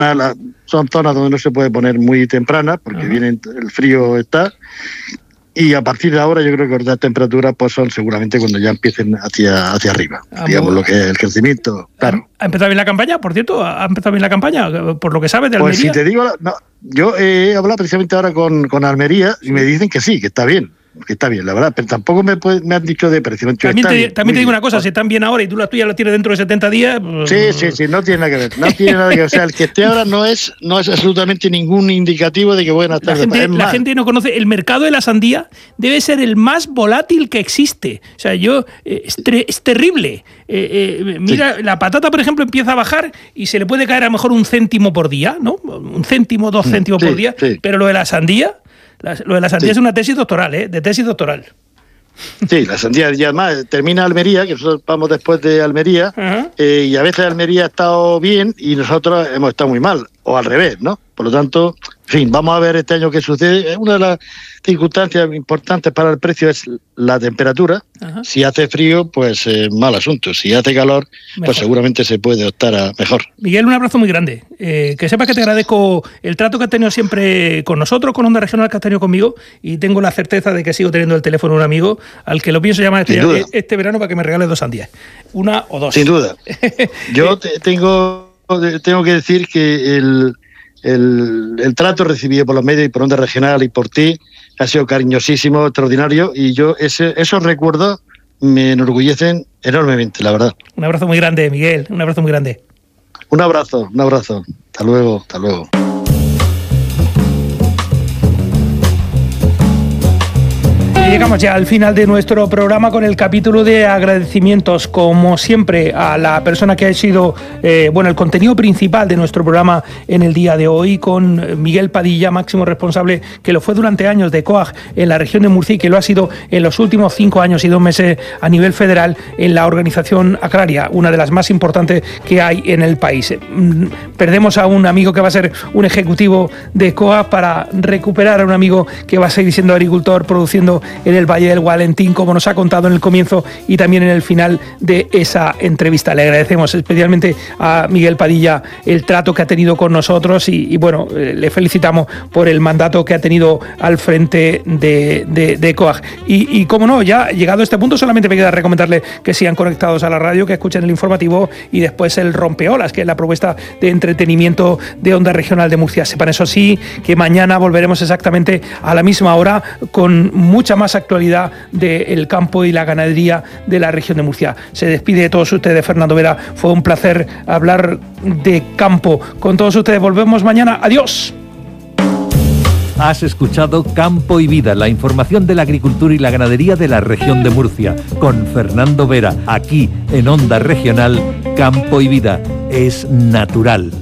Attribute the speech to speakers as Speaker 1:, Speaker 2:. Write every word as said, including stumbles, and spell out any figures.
Speaker 1: son zonas donde no se puede poner muy temprana, porque viene el frío está, y a partir de ahora yo creo que las temperaturas pues son seguramente cuando ya empiecen hacia, hacia arriba, ah, digamos lo que es el crecimiento, claro.
Speaker 2: ¿Ha empezado bien la campaña, por cierto? ¿Ha empezado bien la campaña, por lo que sabes de Almería?
Speaker 1: Pues si te digo, no, yo he hablado precisamente ahora con, con Almería y me dicen que sí, que está bien. Que está bien, la verdad, pero tampoco me, puede, me han dicho de precio.
Speaker 2: También te,
Speaker 1: bien,
Speaker 2: también te digo una cosa, si están bien ahora y tú la tuya la tienes dentro de setenta días... Pues...
Speaker 1: Sí, sí, sí, no tiene nada que ver, no tiene nada que ver. O sea, el que esté ahora no es, no es absolutamente ningún indicativo de que buenas tardes.
Speaker 2: La gente, la gente no conoce, el mercado de la sandía debe ser el más volátil que existe. O sea, yo, eh, es, tre, es terrible. Eh, eh, mira, sí. La patata, por ejemplo, empieza a bajar y se le puede caer a lo mejor un céntimo por día, ¿no? Un céntimo, dos céntimos sí, por día, sí. Pero lo de la sandía... Lo de la sandía sí. Es una tesis doctoral, ¿eh? De tesis doctoral.
Speaker 1: Sí, la sandía, y además termina Almería, que nosotros vamos después de Almería, uh-huh. eh, y a veces Almería ha estado bien y nosotros hemos estado muy mal, o al revés, ¿no? Por lo tanto, en fin, vamos a ver este año qué sucede. Una de las circunstancias importantes para el precio es la temperatura. Uh-huh. Si hace frío, pues eh, mal asunto. Si hace calor, mejor. Pues seguramente se puede optar a mejor.
Speaker 2: Miguel, un abrazo muy grande. Eh, que sepas que te agradezco el trato que has tenido siempre con nosotros, con Onda Regional que has tenido conmigo, y tengo la certeza de que sigo teniendo el teléfono de un amigo al que lo pienso llamar este, este verano para que me regale dos sandías. Una o dos.
Speaker 1: Sin duda. Yo te, tengo, tengo que decir que el... El, el trato recibido por los medios y por Onda Regional y por ti ha sido cariñosísimo, extraordinario, y yo ese, esos recuerdos me enorgullecen enormemente, la verdad.
Speaker 2: Un abrazo muy grande, Miguel, un abrazo muy grande.
Speaker 1: Un abrazo, un abrazo. Hasta luego, hasta luego.
Speaker 2: Llegamos ya al final de nuestro programa con el capítulo de agradecimientos, como siempre, a la persona que ha sido eh, bueno, el contenido principal de nuestro programa en el día de hoy, con Miguel Padilla, máximo responsable, que lo fue durante años de COAG en la región de Murcia y que lo ha sido en los últimos cinco años y dos meses a nivel federal en la organización agraria, una de las más importantes que hay en el país. Perdemos a un amigo que va a ser un ejecutivo de COAG para recuperar a un amigo que va a seguir siendo agricultor, produciendo en el Valle del Valentín, como nos ha contado en el comienzo y también en el final de esa entrevista. Le agradecemos especialmente a Miguel Padilla el trato que ha tenido con nosotros y, y bueno, eh, le felicitamos por el mandato que ha tenido al frente de, de, de COAG. Y, y como no, ya llegado a este punto, solamente me queda recomendarles que sigan conectados a la radio, que escuchen el informativo y después el Rompeolas, que es la propuesta de entretenimiento de Onda Regional de Murcia. Sepan eso sí, que mañana volveremos exactamente a la misma hora con mucha más actualidad del campo y la ganadería de la región de Murcia. Se despide de todos ustedes Fernando Vera. Fue un placer hablar de campo con todos ustedes. Volvemos mañana. Adiós.
Speaker 3: Has escuchado Campo y Vida, la información de la agricultura y la ganadería de la región de Murcia, con Fernando Vera, aquí en Onda Regional. Campo y Vida es natural.